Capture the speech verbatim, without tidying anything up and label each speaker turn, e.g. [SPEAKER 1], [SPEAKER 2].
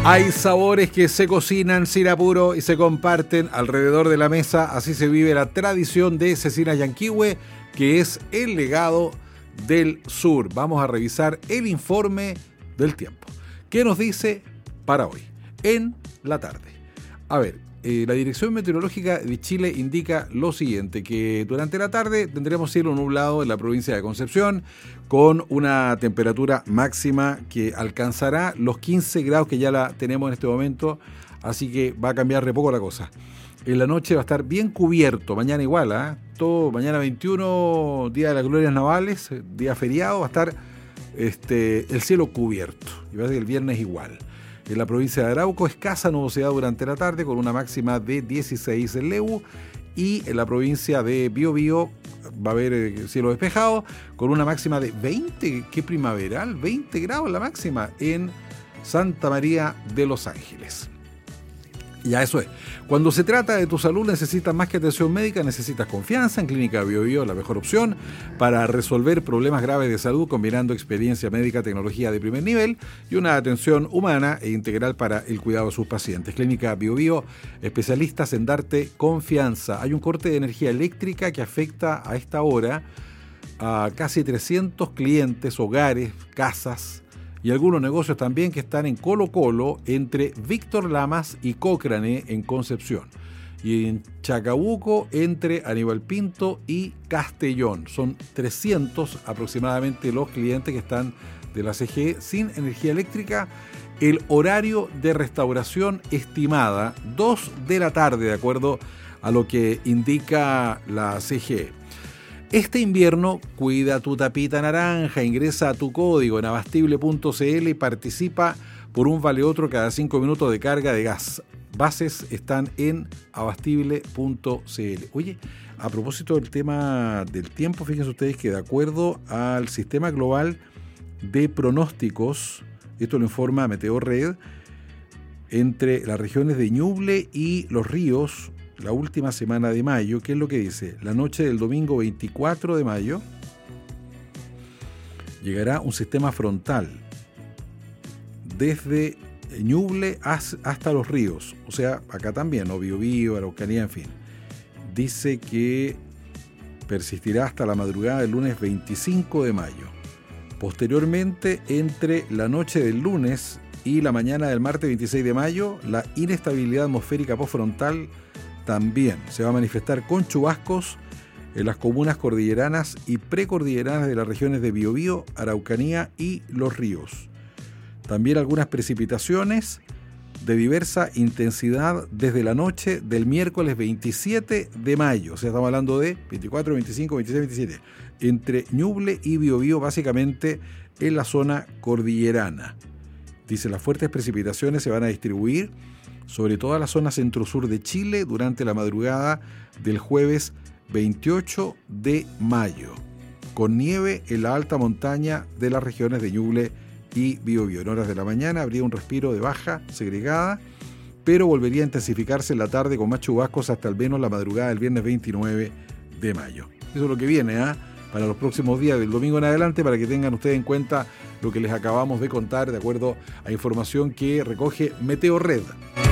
[SPEAKER 1] Hay sabores que se cocinan sin apuro y se comparten alrededor de la mesa. Así se vive la tradición de Cecinas Yanquihue, que es el legado del sur. Vamos a revisar el informe del tiempo. ¿Qué nos dice para hoy? En la tarde. A ver, eh, la Dirección Meteorológica de Chile indica lo siguiente, que durante la tarde tendremos cielo nublado en la provincia de Concepción, con una temperatura máxima que alcanzará los quince grados que ya la tenemos en este momento, así que va a cambiar de poco la cosa. En la noche va a estar bien cubierto, mañana igual, ¿eh? Todo, mañana veintiuno, Día de las Glorias Navales, día feriado, va a estar este, el cielo cubierto, y va a ser el viernes igual. En la provincia de Arauco, escasa nubosidad durante la tarde, con una máxima de dieciséis en Leu, y en la provincia de Biobío va a haber cielo despejado, con una máxima de veinte, qué primaveral, veinte grados la máxima en Santa María de los Ángeles. Ya eso es. Cuando se trata de tu salud necesitas más que atención médica, necesitas confianza. En Clínica Biobío, la mejor opción para resolver problemas graves de salud, combinando experiencia médica, tecnología de primer nivel y una atención humana e integral para el cuidado de sus pacientes. Clínica Biobío, especialistas en darte confianza. Hay un corte de energía eléctrica que afecta a esta hora a casi trescientos clientes, hogares, casas y algunos negocios también que están en Colo Colo, entre Víctor Lamas y Cochrane en Concepción, y en Chacabuco entre Aníbal Pinto y Castellón. Son trescientos aproximadamente los clientes que están de la C G E sin energía eléctrica. El horario de restauración estimada, dos de la tarde, de acuerdo a lo que indica la C G E. Este invierno, cuida tu tapita naranja, ingresa a tu código en abastible punto c l y participa por un vale otro cada cinco minutos de carga de gas. Bases están en abastible punto c l. Oye, a propósito del tema del tiempo, fíjense ustedes que de acuerdo al sistema global de pronósticos, esto lo informa Meteorred, entre las regiones de Ñuble y Los Ríos, la última semana de mayo, ¿qué es lo que dice? La noche del domingo veinticuatro de mayo llegará un sistema frontal desde Ñuble hasta Los Ríos, o sea, acá también, o Biobío, Araucanía, en fin. Dice que persistirá hasta la madrugada del lunes veinticinco de mayo. Posteriormente, entre la noche del lunes y la mañana del martes veintiséis de mayo, la inestabilidad atmosférica postfrontal también se va a manifestar con chubascos en las comunas cordilleranas y precordilleranas de las regiones de Biobío, Araucanía y Los Ríos. También algunas precipitaciones de diversa intensidad desde la noche del miércoles veintisiete de mayo. O sea, estamos hablando de veinticuatro, veinticinco, veintiséis, veintisiete. Entre Ñuble y Biobío, básicamente en la zona cordillerana. Dice, las fuertes precipitaciones se van a distribuir sobre toda la zona centro-sur de Chile durante la madrugada del jueves veintiocho de mayo, con nieve en la alta montaña de las regiones de Ñuble y Biobío. En horas de la mañana habría un respiro de baja segregada, pero volvería a intensificarse en la tarde con más chubascos hasta al menos la madrugada del viernes veintinueve de mayo. Eso es lo que viene, ¿eh? para los próximos días, del domingo en adelante, para que tengan ustedes en cuenta lo que les acabamos de contar de acuerdo a información que recoge Meteorred.